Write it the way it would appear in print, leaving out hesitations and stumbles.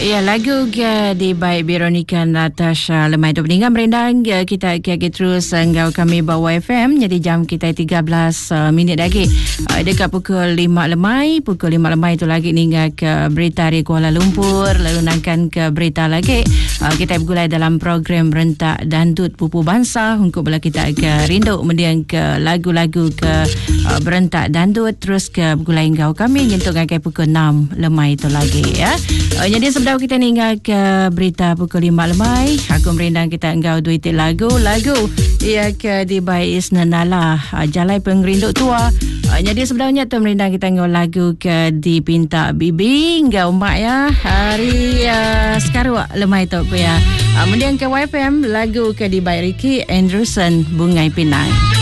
Ya, lagu di baik Veronica Natasha lemai tu peninggal merendang kita terus ngau kami bawa FM. Jadi jam kita 13 minit lagi dekat pukul 5 lemai. Pukul 5 lemai tu lagi ninggal ke berita dari Kuala Lumpur, lalu nangkan ke berita lagi. Kita bergulai dalam program Rentak Dandut Pupu Bangsa untuk bila kita ke rindu kemudian ke lagu-lagu ke berentak dandut, terus ke bergulai ngau kami nyentuh ngakai pukul 6 lemai tu lagi ya. Jadi sebelum kita ninggal ke berita pukul 5 lemai, aku merindang kita engkau dua itik lagu ia ke di baik Isnanala Jalai Pengerinduk Tua. Jadi sebenarnya tu merindang kita engkau lagu ke di Pinta Bibi engkau mak ya hari sekarang lemai tu ya. Kemudian ke YFM lagu ke di baik Ricky Anderson Bungai Pinang.